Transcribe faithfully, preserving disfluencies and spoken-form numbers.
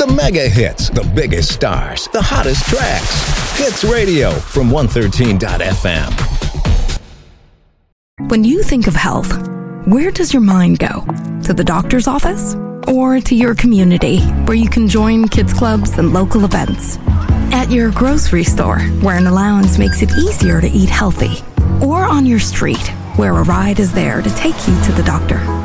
The mega hits, the biggest stars, the hottest tracks. Hits Radio from one thirteen dot f m. When you think of health, where does your mind go? To the doctor's office? Or to your community, where you can join kids clubs and local events? At your grocery store, where an allowance makes it easier to eat healthy? Or on your street, where a ride is there to take you to the doctor?